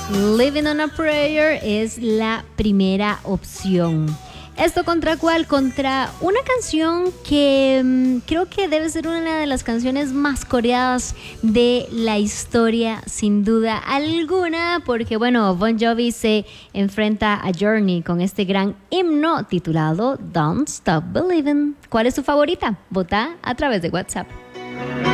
Living on a Prayer es la primera opción. ¿Esto contra cuál? Contra una canción que creo que debe ser una de las canciones más coreadas de la historia, sin duda alguna, porque bueno, Bon Jovi se enfrenta a Journey con este gran himno titulado Don't Stop Believing. ¿Cuál es tu favorita? Vota a través de WhatsApp.